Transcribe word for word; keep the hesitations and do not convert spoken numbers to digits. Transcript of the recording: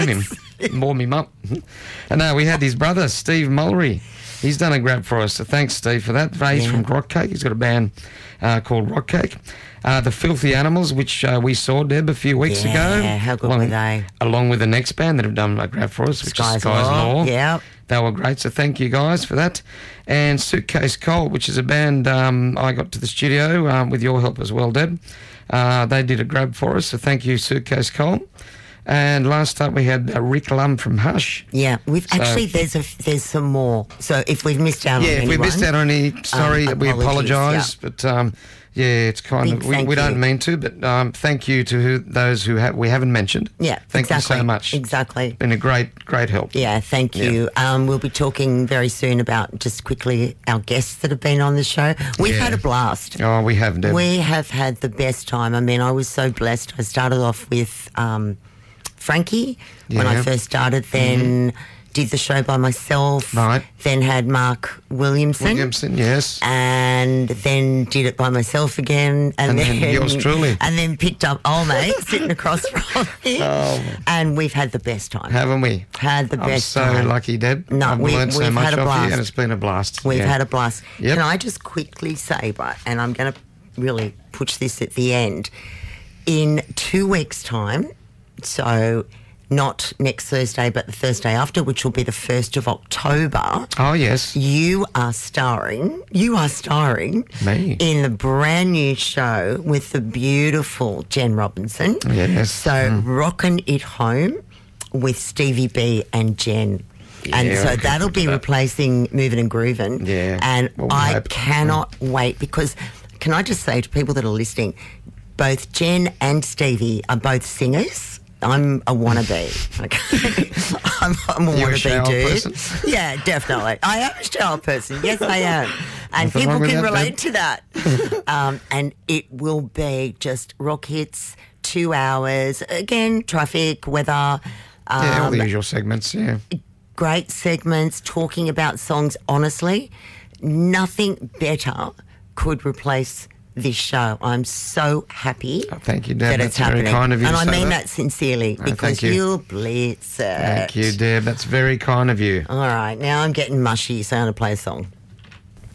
him, warm him up. And now we had his brother, Steve Mullery. He's done a grab for us, so thanks, Steve, for that. He's Yeah. from Rock Cake. He's got a band uh, called Rock Cake. Uh, the Filthy Animals, which uh, we saw, Deb, a few weeks Yeah, ago. how good along, were they? Along with the next band that have done a grab for us, which Sky's is Sky's Law. Law. Yeah. They were great, so thank you guys for that. And Suitcase Cold, which is a band um, I got to the studio um, with your help as well, Deb. Uh, they did a grab for us, so thank you, Suitcase Cold. And last up we had uh, Rick Lum from Hush. Yeah, we've So- actually there's a there's some more. So if we've missed out Yeah, on if anyone, we missed out on any, sorry, um, we apologies, apologise. But um, yeah, it's kind Big of we, thank we don't you. mean to, but um, thank you to who, those who have we haven't mentioned. Yeah, thank exactly, you so much. exactly. Been a great great help. Yeah, thank you. Um, we'll be talking very soon about just quickly our guests that have been on the show. We've Yeah. had a blast. Oh, we have, Deb. We have had the best time. I mean, I was so blessed. I started off with um, Frankie when I Yeah. first started, then did the show by myself, Right. then had Mark Williamson, Williamson, yes. and then did it by myself again, and, And then yours truly. and then picked up old mate sitting across from me, Oh. and we've had the best time. Haven't we? Had the I'm best so time. lucky, Deb. No, I've we- learned so we've much had a off you, blast. and it's been a blast. We've Yeah. had a blast. Yep. Can I just quickly say, but and I'm going to really push this at the end. In two weeks' time, so not next Thursday, but the Thursday after, which will be the first of October, Oh, yes. you are starring, you are starring Me. in the brand new show with the beautiful Jen Robinson. Yes. So Rockin' It Home with Stevie B and Jen. And Yeah, so I can that'll put be that. replacing Moving and Grooving. Yeah. And Well, we I hope. cannot wait because, can I just say to people that are listening, both Jen and Stevie are both singers. I'm a wannabe. Okay. I'm, I'm a You're a wannabe shower dude. person? Yeah, definitely. I am a shower person. Yes, I am. And Nothing people wrong with can that, relate Deb. to that. um, and it will be just rock hits, two hours. Again, traffic, weather. Um, Yeah, all the usual segments, yeah. great segments talking about songs. Honestly, nothing better could replace this show. I'm so happy Oh, thank you, Deb. that That's it's very happening. kind of you and to I say mean that. that sincerely Oh, because thank you. you'll blitz it. Thank you, Deb. That's very kind of you. All right, now I'm getting mushy, so I'm going to play a song.